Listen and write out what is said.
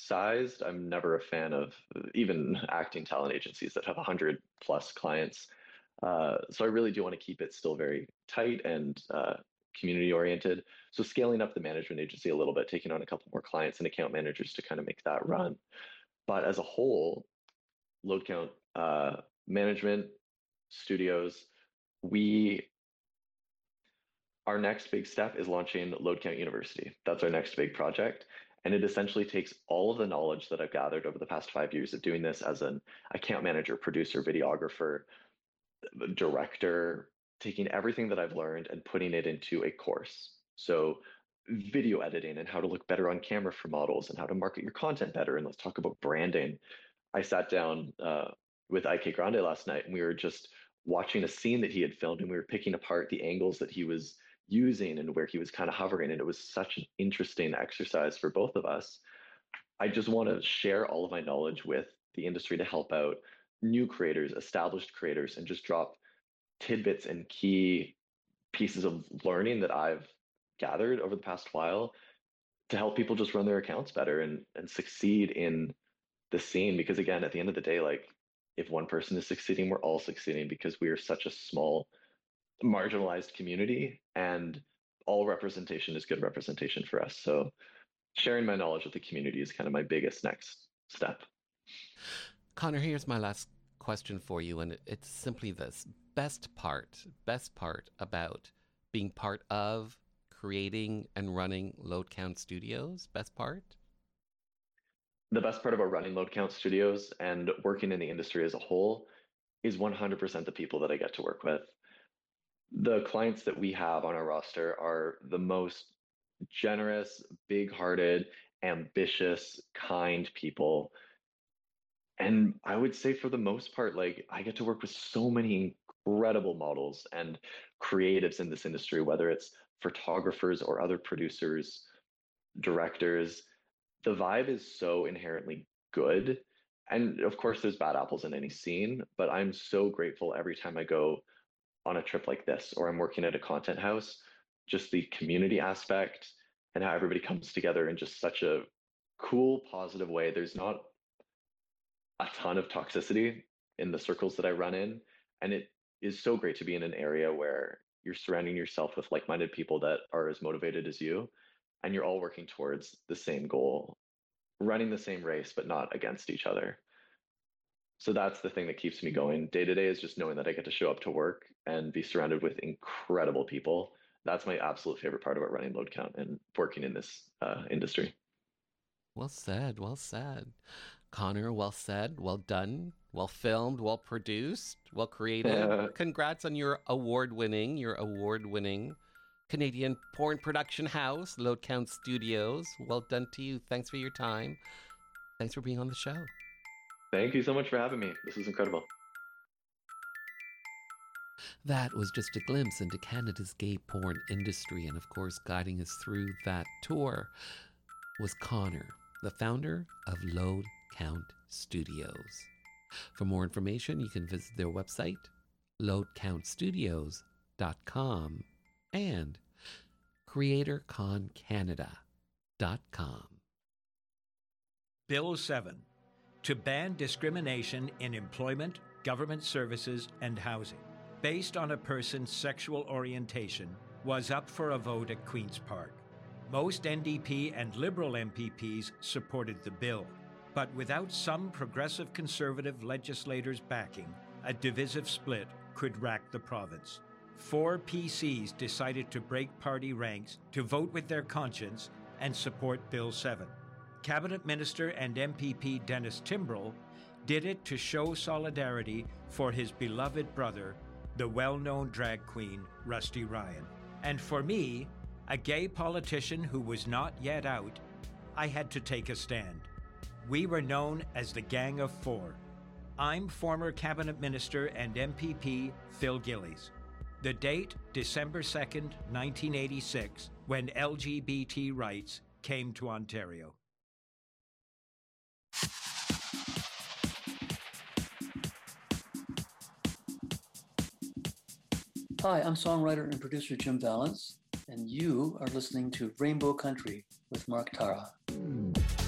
sized. I'm never a fan of even acting talent agencies that have 100 plus clients. So I really do want to keep it still very tight and community oriented. So scaling up the management agency a little bit, taking on a couple more clients and account managers to kind of make that run. But as a whole, load count management studios, we our next big step is launching Load Count University. That's our next big project. And it essentially takes all of the knowledge that I've gathered over the past 5 years of doing this as an account manager, producer, videographer, director, taking everything that I've learned and putting it into a course. So video editing and how to look better on camera for models and how to market your content better. And let's talk about branding. I sat down with IK Grande last night and we were just watching a scene that he had filmed and we were picking apart the angles that he was using and where he was kind of hovering. And it was such an interesting exercise for both of us. I just want to share all of my knowledge with the industry to help out new creators, established creators, and just drop tidbits and key pieces of learning that I've gathered over the past while to help people just run their accounts better and succeed in the scene. Because again, at the end of the day, like if one person is succeeding, we're all succeeding because we are such a small, marginalized community and all representation is good representation for us. So sharing my knowledge with the community is kind of my biggest next step. Connor, here's my last question for you, and it's simply this. Best part about being part of creating and running Load Count Studios? Best part? The best part about running Load Count Studios and working in the industry as a whole is 100% the people that I get to work with. The clients that we have on our roster are the most generous, big-hearted, ambitious, kind people. And I would say for the most part, like I get to work with so many incredible models and creatives in this industry, whether it's photographers or other producers, directors. The vibe is so inherently good. And of course, there's bad apples in any scene, but I'm so grateful every time I go on a trip like this or I'm working at a content house, just the community aspect and how everybody comes together in just such a cool, positive way. There's not a ton of toxicity in the circles that I run in. And it is so great to be in an area where you're surrounding yourself with like-minded people that are as motivated as you, and you're all working towards the same goal, running the same race, but not against each other. So that's the thing that keeps me going day to day is just knowing that I get to show up to work and be surrounded with incredible people. That's my absolute favorite part about running Load Count and working in this industry. Well said, well said. Connor, well said, well done, well filmed, well produced, well created. Congrats on your award-winning Canadian porn production house, Load Count Studios. Well done to you. Thanks for your time. Thanks for being on the show. Thank you so much for having me. This was incredible. That was just a glimpse into Canada's gay porn industry, and of course, guiding us through that tour was Connor, the founder of Load Count Studios. For more information, you can visit their website, loadcountstudios.com and creatorconcanada.com. Bill 7, to ban discrimination in employment, government services, and housing, based on a person's sexual orientation, was up for a vote at Queen's Park. Most NDP and Liberal MPPs supported the bill, but without some progressive Conservative legislators backing, a divisive split could rack the province. 4 PCs decided to break party ranks to vote with their conscience and support Bill 7. Cabinet Minister and MPP Dennis Timbrell did it to show solidarity for his beloved brother, the well-known drag queen Rusty Ryan. And for me, a gay politician who was not yet out, I had to take a stand. We were known as the Gang of Four. I'm former Cabinet Minister and MPP Phil Gillies. The date, December 2nd, 1986, when LGBT rights came to Ontario. Hi, I'm songwriter and producer Jim Valance, and you are listening to Rainbow Country with Mark Tara.